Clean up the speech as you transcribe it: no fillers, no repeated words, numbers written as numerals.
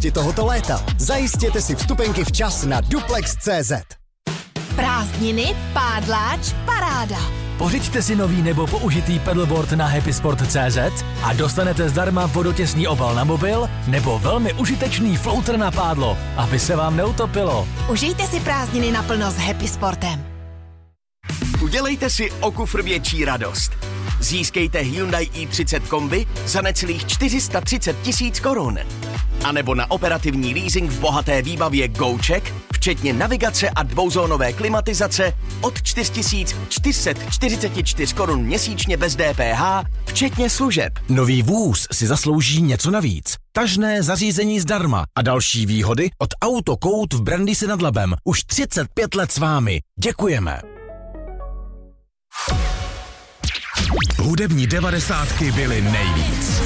události tohoto léta. Zajistěte si vstupenky včas na duplex.cz. Prázdniny, pádláč, paráda. Pořiďte si nový nebo použitý pedalboard na happysport.cz a dostanete zdarma vodotěsný obal na mobil nebo velmi užitečný floater na pádlo, aby se vám neutopilo. Užijte si prázdniny naplno s Happy Sportem. Udělejte si o kufr větší radost. Získejte Hyundai i30 kombi za necelých 430 000 korun. A nebo na operativní leasing v bohaté výbavě GoCheck, včetně navigace a dvouzónové klimatizace od 4444 korun měsíčně bez DPH, včetně služeb. Nový vůz si zaslouží něco navíc. Tažné zařízení zdarma a další výhody od Autokout v Brandýse nad Labem. Už 35 let s vámi. Děkujeme. Hudební 90 byly nejvíc.